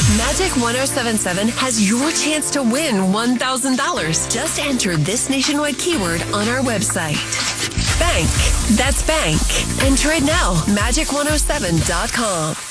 Magic 1077 has your chance to win $1,000. Just enter this nationwide keyword on our website. Bank. That's bank. Enter it now. Magic107.com.